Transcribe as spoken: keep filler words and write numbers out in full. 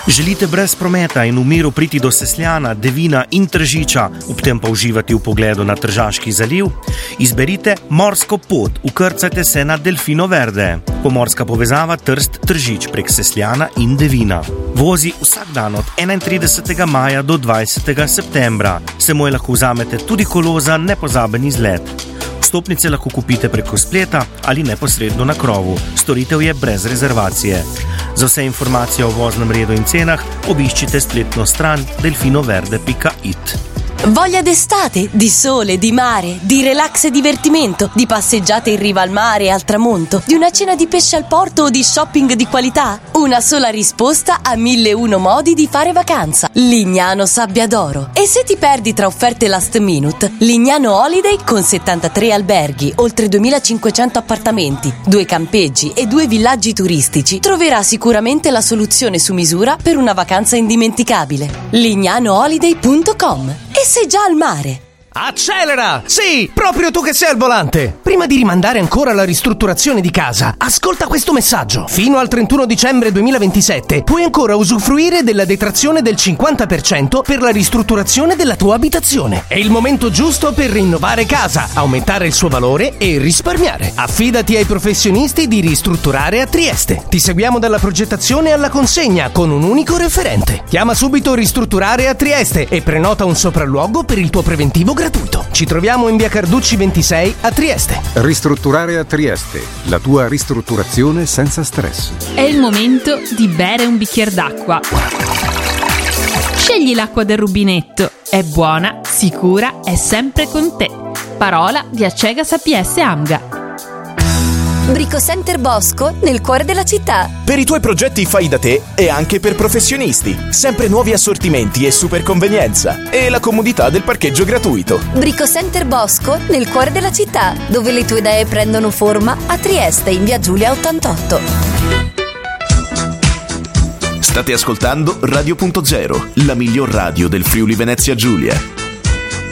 Želite brez prometa in v miru priti do Sesljana, Devina in Tržiča, ob tem pa uživati v pogledu na Tržaški zaliv? Izberite morsko pot, vkrcajte se na Delfino Verde. Pomorska povezava Trst-Tržič prek Sesljana in Devina. Vozi vsak dan od enaintridesetega maja do dvajsetega septembra. Semoj lahko vzamete tudi kolo za nepozaben izlet. Vstopnice lahko kupite preko spleta ali neposredno na krovu. Storitev je brez rezervacije. Za vse informacije o voznem redu in cenah obiščite spletno stran delfinoverde pika it. Voglia d'estate, di sole, di mare, di relax e divertimento, di passeggiate in riva al mare e al tramonto, di una cena di pesce al porto o di shopping di qualità? Una sola risposta a mille e uno modi di fare vacanza. Lignano Sabbia d'Oro. E se ti perdi tra offerte last minute, Lignano Holiday con settantatré alberghi, oltre duemilacinquecento appartamenti, due campeggi e due villaggi turistici troverà sicuramente la soluzione su misura per una vacanza indimenticabile. lignano holiday punto com. E sei già al mare. Accelera! Sì, proprio tu che sei al volante! Prima di rimandare ancora la ristrutturazione di casa, ascolta questo messaggio. Fino al trentuno dicembre duemilaventisette puoi ancora usufruire della detrazione del cinquanta per cento per la ristrutturazione della tua abitazione. È il momento giusto per rinnovare casa, aumentare il suo valore e risparmiare. Affidati ai professionisti di Ristrutturare a Trieste. Ti seguiamo dalla progettazione alla consegna con un unico referente. Chiama subito Ristrutturare a Trieste e prenota un sopralluogo per il tuo preventivo gratuito. Ci troviamo in via Carducci ventisei a Trieste. Ristrutturare a Trieste, la tua ristrutturazione senza stress. È il momento di bere un bicchiere d'acqua. Scegli l'acqua del rubinetto. È buona, sicura, è sempre con te. Parola di Acegas A P S Amga. Bricocenter Bosco nel cuore della città. Per i tuoi progetti fai da te e anche per professionisti. Sempre nuovi assortimenti e super convenienza. E la comodità del parcheggio gratuito. Bricocenter Bosco nel cuore della città, dove le tue idee prendono forma, a Trieste in via Giulia ottantotto. State ascoltando Radio Punto Zero, la miglior radio del Friuli Venezia Giulia.